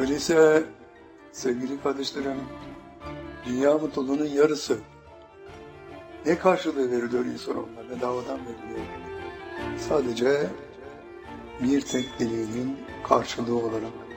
Öyleyse sevgili kardeşlerim, dünya mutluluğunun yarısı ne karşılığı veriliyor insan onunla? Bedavadan veriliyor. Sadece bir tek dileğinin karşılığı olarak.